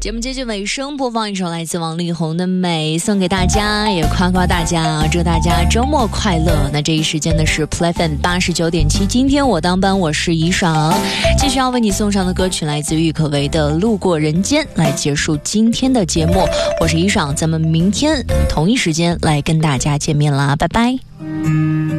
节目接近尾声，播放一首来自王力宏的《美》送给大家，也夸夸大家，祝大家周末快乐。那这一时间呢是 PlayFM 89.7，今天我当班，我是怡爽，继续要为你送上的歌曲来自郁可唯的《路过人间》，来结束今天的节目。我是怡爽，咱们明天同一时间来跟大家见面啦，拜拜。